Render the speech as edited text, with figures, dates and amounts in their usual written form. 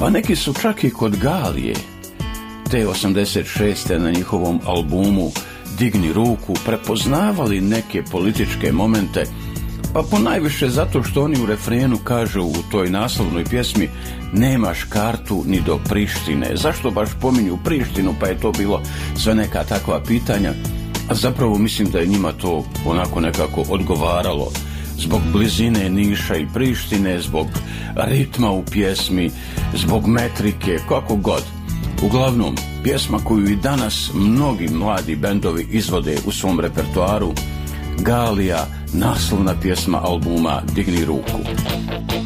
Pa neki su čak i kod Galije, te 86. na njihovom albumu Digni ruku, prepoznavali neke političke momente, pa ponajviše zato što oni u refrenu kažu u toj naslovnoj pjesmi nemaš kartu ni do Prištine. Zašto baš pominju Prištinu, pa je to bilo sve neka takva pitanja, a zapravo mislim da je njima to onako nekako odgovaralo zbog blizine Niša i Prištine, zbog ritma u pjesmi, zbog metrike, kako god. Uglavnom, pjesma koju i danas mnogi mladi bendovi izvode u svom repertoaru, Galija, naslovna pjesma albuma Digni ruku.